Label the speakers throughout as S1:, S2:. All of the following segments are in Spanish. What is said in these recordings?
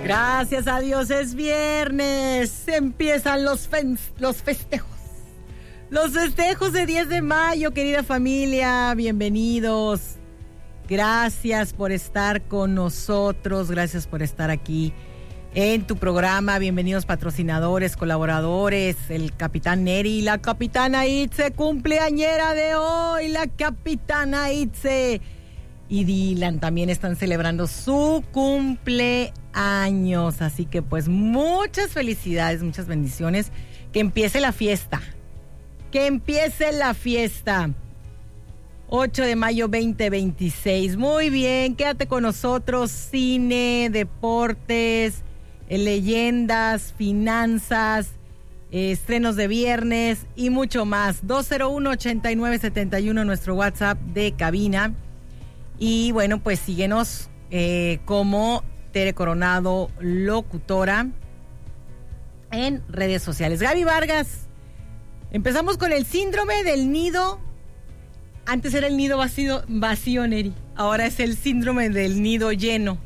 S1: Gracias a Dios es viernes. Empiezan los festejos. Los festejos de 10 de mayo, querida familia. Bienvenidos. Gracias por estar con nosotros. Gracias por estar aquí en tu programa. Bienvenidos patrocinadores, colaboradores. El Capitán Neri y la Capitana Itze, cumpleañera de hoy. La Capitana Itze y Dylan también están celebrando su cumpleaños. Así que pues muchas felicidades, muchas bendiciones. Que empiece la fiesta. Que empiece la fiesta. 8 de mayo 2026. Muy bien, quédate con nosotros. Cine, deportes, leyendas, finanzas, estrenos de viernes y mucho más. 201-8971, nuestro WhatsApp de cabina. Y bueno, pues síguenos como Tere Coronado, locutora, en redes sociales. Gaby Vargas, empezamos con el síndrome del nido. Antes era el nido vacío, Neri. Ahora es el síndrome del nido lleno.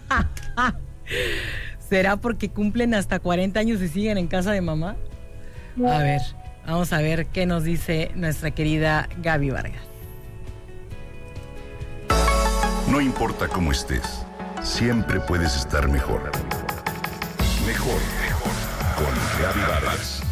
S1: ¿Será porque cumplen hasta 40 años y siguen en casa de mamá? A ver, vamos a ver qué nos dice nuestra querida Gaby Vargas.
S2: No importa cómo estés, siempre puedes estar mejor. Mejor, mejor. Con Gaby Vargas.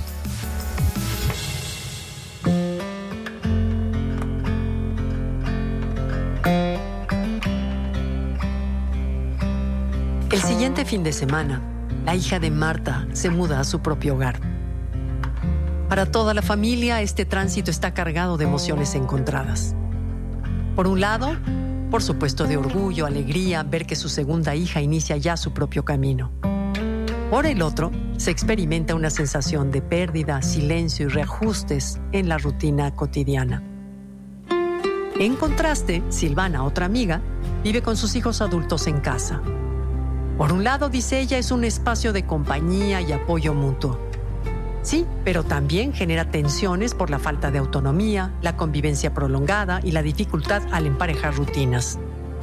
S3: El siguiente fin de semana, la hija de Marta se muda a su propio hogar. Para toda la familia, este tránsito está cargado de emociones encontradas. Por un lado, por supuesto, de orgullo, alegría, ver que su segunda hija inicia ya su propio camino. Por el otro, se experimenta una sensación de pérdida, silencio y reajustes en la rutina cotidiana. En contraste, Silvana, otra amiga, vive con sus hijos adultos en casa. Por un lado, dice ella, es un espacio de compañía y apoyo mutuo. Sí, pero también genera tensiones por la falta de autonomía, la convivencia prolongada y la dificultad al emparejar rutinas.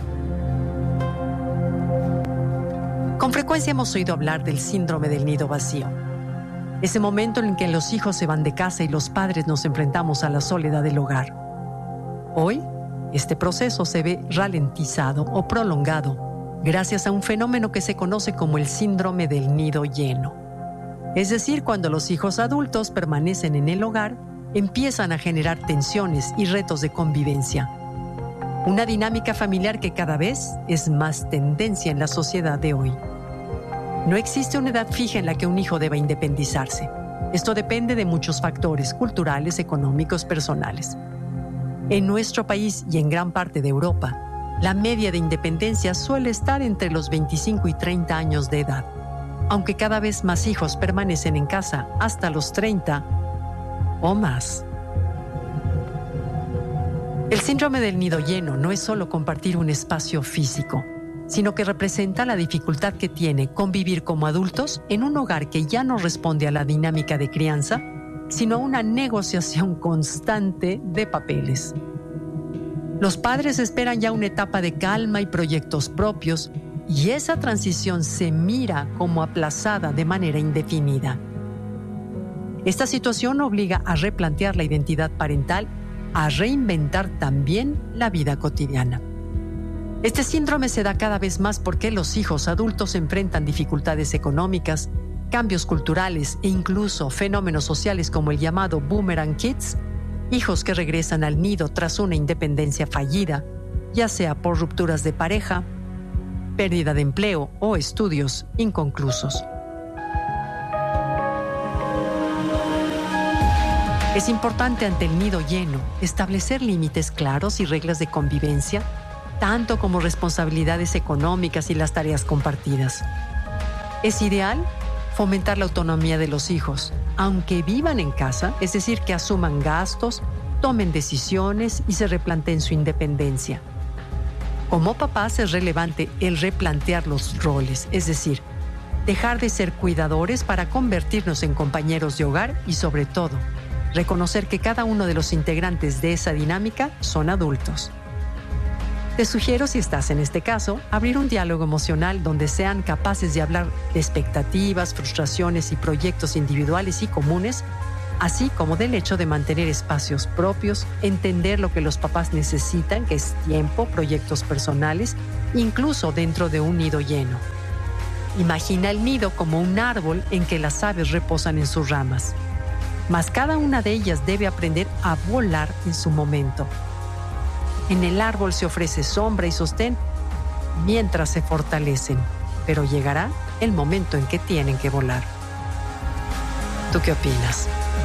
S3: Con frecuencia hemos oído hablar del síndrome del nido vacío. Ese momento en que los hijos se van de casa y los padres nos enfrentamos a la soledad del hogar. Hoy, este proceso se ve ralentizado o prolongado gracias a un fenómeno que se conoce como el síndrome del nido lleno. Es decir, cuando los hijos adultos permanecen en el hogar, empiezan a generar tensiones y retos de convivencia. Una dinámica familiar que cada vez es más tendencia en la sociedad de hoy. No existe una edad fija en la que un hijo deba independizarse. Esto depende de muchos factores culturales, económicos, personales. En nuestro país y en gran parte de Europa, la media de independencia suele estar entre los 25 y 30 años de edad, aunque cada vez más hijos permanecen en casa hasta los 30 o más. El síndrome del nido lleno no es solo compartir un espacio físico, sino que representa la dificultad que tiene convivir como adultos en un hogar que ya no responde a la dinámica de crianza, sino a una negociación constante de papeles. Los padres esperan ya una etapa de calma y proyectos propios, y esa transición se mira como aplazada de manera indefinida. Esta situación obliga a replantear la identidad parental, a reinventar también la vida cotidiana. Este síndrome se da cada vez más porque los hijos adultos enfrentan dificultades económicas, cambios culturales e incluso fenómenos sociales como el llamado Boomerang Kids, hijos que regresan al nido tras una independencia fallida, ya sea por rupturas de pareja, pérdida de empleo o estudios inconclusos. Es importante ante el nido lleno establecer límites claros y reglas de convivencia, tanto como responsabilidades económicas y las tareas compartidas. Es ideal fomentar la autonomía de los hijos, aunque vivan en casa, es decir, que asuman gastos, tomen decisiones y se replanteen su independencia. Como papás es relevante el replantear los roles, es decir, dejar de ser cuidadores para convertirnos en compañeros de hogar y, sobre todo, reconocer que cada uno de los integrantes de esa dinámica son adultos. Te sugiero, si estás en este caso, abrir un diálogo emocional donde sean capaces de hablar de expectativas, frustraciones y proyectos individuales y comunes, así como del hecho de mantener espacios propios, entender lo que los papás necesitan, que es tiempo, proyectos personales, incluso dentro de un nido lleno. Imagina el nido como un árbol en que las aves reposan en sus ramas. Mas cada una de ellas debe aprender a volar en su momento. En el árbol se ofrece sombra y sostén mientras se fortalecen, pero llegará el momento en que tienen que volar. ¿Tú qué opinas?